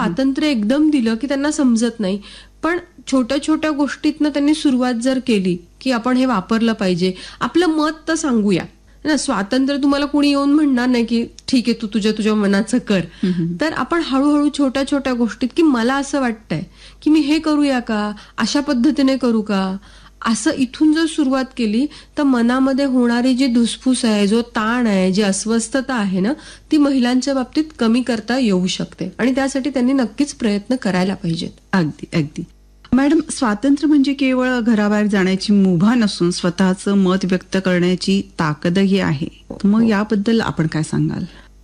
स्वातंत्र्य एकदम दिलं की त्यांना समजत नाही. पण छोट्या छोट्या गोष्टीतनं त्यांनी सुरुवात जर केली की आपण हे वापरलं पाहिजे, आपलं मत तर सांगूया ना. स्वातंत्र्य तुम्हाला कोणी येऊन म्हणणार नाही की ठीक आहे तू तुझ्या मनाचं कर. तर आपण हळूहळू छोट्या छोट्या गोष्टीत की मला असं वाटतंय की मी हे करूया का, अशा पद्धतीने करू का, असं इथून जर सुरुवात केली तर मनामध्ये होणारी जी धुसफूस आहे, जो ताण आहे, जी अस्वस्थता आहे ना, ती महिलांच्या बाबतीत कमी करता येऊ शकते. आणि त्यासाठी त्यांनी नक्कीच प्रयत्न करायला पाहिजेत. अगदी अगदी. मॅडम, स्वातंत्र्य म्हणजे केवळ घराबाहेर जाण्याची मुभा नसून स्वतःचं मत व्यक्त करण्याची ताकदही आहे. मग याबद्दल आपण काय सांगाल?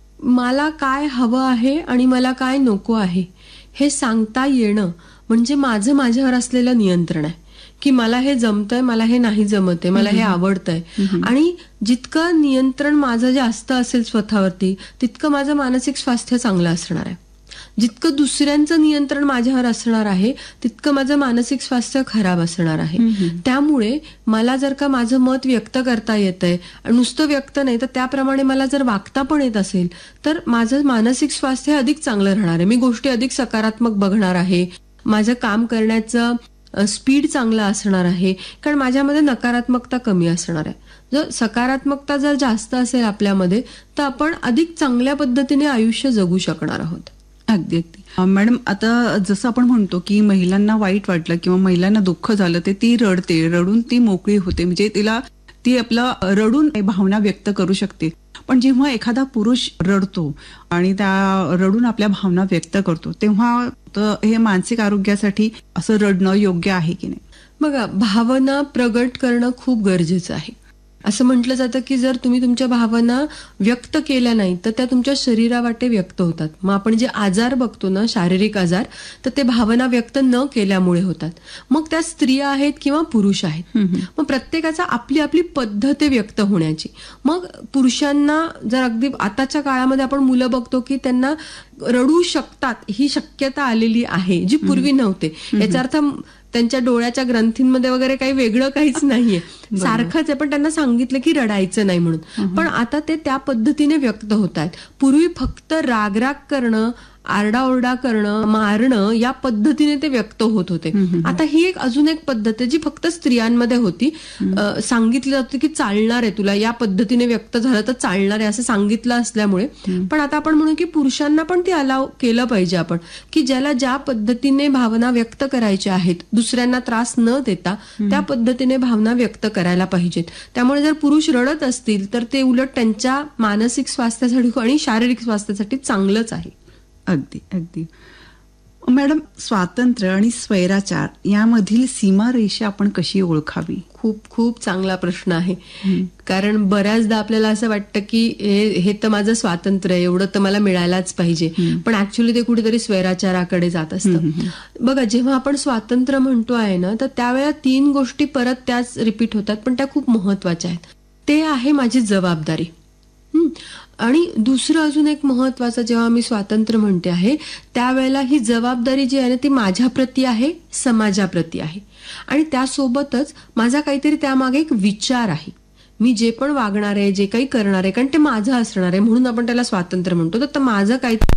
मला काय हवं आहे आणि मला काय नको आहे हे सांगता येणं म्हणजे माझं माझ्यावर असलेलं नियंत्रण आहे की मला हे जमतंय, मला हे नाही जमत आहे, मला हे आवडतंय. आणि जितकं नियंत्रण माझं जास्त असेल स्वतःवरती तितकं माझं मानसिक स्वास्थ्य चांगलं असणार आहे. जितकं दुसऱ्यांचं नियंत्रण माझ्यावर असणार आहे तितकं माझं मानसिक स्वास्थ्य खराब असणार आहे. त्यामुळे मला जर का माझं मत व्यक्त करता येतंय, नुसतं व्यक्त नाही तर त्याप्रमाणे मला जर वागता पण येत असेल तर माझं मानसिक स्वास्थ्य अधिक चांगलं राहणार आहे. मी गोष्टी अधिक सकारात्मक बघणार आहे, माझं काम करण्याचं स्पीड चांगला असणार आहे, कारण माझ्यामध्ये नकारात्मकता कमी असणार आहे. जर सकारात्मकता जर जास्त असेल आपल्यामध्ये तर आपण अधिक चांगल्या पद्धतीने आयुष्य जगू शकणार आहोत. अगदी अगदी. मॅडम, आता जसं आपण म्हणतो की महिलांना वाईट वाटलं किंवा महिलांना दुःख झालं ते ती रडते, रडून ती मोकळी होते, म्हणजे ती आपलं रडून भावना व्यक्त करू शकते. पण जेव्हा एखादा पुरुष रडतो आणि त्या रडून आपल्या भावना व्यक्त करतो तेव्हा हे मानसिक आरोग्यासाठी असं रडणं योग्य आहे की नाही? बघा, भावना प्रगट करणं खूप गरजेचं आहे. असं म्हटलं जातं की जर तुम्ही तुमच्या भावना व्यक्त केल्या नाही तर त्या तुमच्या शरीरावाटे व्यक्त होतात. मग आपण जे आजार बघतो ना, शारीरिक आजार, तर ते भावना व्यक्त न केल्यामुळे होतात. मग त्या स्त्रिया आहेत किंवा पुरुष आहेत. मग प्रत्येकाचा आपली आपली पद्धत आहे व्यक्त होण्याची. मग पुरुषांना जर अगदी आताच्या काळामध्ये आपण मुलं बघतो की त्यांना रडू शकतात ही शक्यता आलेली आहे जी पूर्वी नव्हते. याचा अर्थ त्यांच्या डोळ्याच्या ग्रंथींमध्ये वगैरे काही वेगळं काहीच नाहीये, सारखंच आहे, पण त्यांना सांगितलं की रडायचं नाही म्हणून. पण आता ते त्या पद्धतीने व्यक्त होत आहेत. पूर्वी फक्त रागराग करणं, आरडाओरडा करणं, मारणं या पद्धतीने ते व्यक्त होत होते. आता ही अजून एक पद्धत आहे जी फक्त स्त्रियांमध्ये होती. सांगितलं जातं की चालणार आहे, तुला या पद्धतीने व्यक्त झालं तर चालणार आहे असं सांगितलं असल्यामुळे. पण आता आपण म्हणू की पुरुषांना पण ते अलाव केलं पाहिजे आपण, की ज्याला ज्या पद्धतीने भावना व्यक्त करायच्या आहेत, दुसऱ्यांना त्रास न देता त्या पद्धतीने भावना व्यक्त करायला पाहिजेत. त्यामुळे जर पुरुष रडत असतील तर ते उलट त्यांच्या मानसिक स्वास्थ्यासाठी आणि शारीरिक स्वास्थ्यासाठी चांगलंच आहे. अगदी अगदी. मॅडम, स्वातंत्र्य आणि स्वैराचार यामधील सीमारेषा आपण कशी ओळखावी? खूप खूप चांगला प्रश्न आहे. कारण बऱ्याचदा आपल्याला असं वाटतं की हे तर माझं स्वातंत्र्य आहे, एवढं तर मला मिळायलाच पाहिजे, पण ऍक्च्युली ते कुठेतरी स्वैराचाराकडे जात असतं. बघा, जेव्हा आपण स्वातंत्र्य म्हणतो आहे ना तर त्यावेळेला 3 गोष्टी परत त्याच रिपीट होतात, पण त्या खूप महत्वाच्या आहेत. ते आहे माझी जबाबदारी. आणि दुसरं अजून एक महत्वाचं, जेव्हा मी स्वातंत्र्य म्हणते आहे त्यावेळेला ही जबाबदारी जी आहे ना ती माझ्याप्रती आहे, समाजाप्रती आहे. आणि त्यासोबतच माझा काहीतरी त्यामागे एक विचार आहे. मी जे पण वागणार आहे, जे काही करणार आहे, कारण ते माझं असणार आहे म्हणून आपण त्याला स्वातंत्र्य म्हणतो. तर माझं काहीतरी